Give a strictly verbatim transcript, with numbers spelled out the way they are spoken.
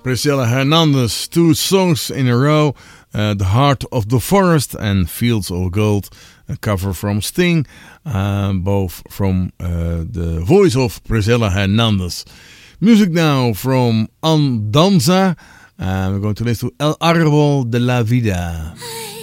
Priscilla Hernandez, two songs in a row, uh, The Heart of the Forest and Fields of Gold, a cover from Sting, uh, both from uh, the voice of Priscilla Hernandez. Music now from Andanza, uh, we're going to listen to El Árbol de la Vida.